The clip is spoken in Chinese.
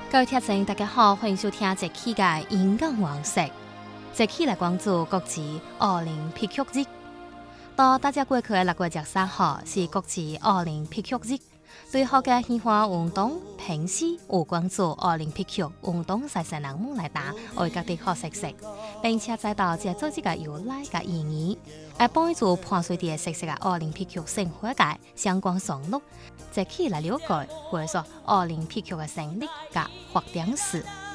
各位聽眾，大家好，歡迎收聽這期嘅演講往昔。這期來關注國際奧林匹克日。到大家過去嘅6月13號是國際奧林匹克日，對學嘅喜歡運動平時有關注奧林匹克運動賽事項目來打，為各地好熟悉，並且知道這組織嘅由來嘅意義，而幫助判斷啲熟悉嘅奧林匹克生活嘅相關項目。這期來了解或者說奧林匹克嘅成立嘅發展史。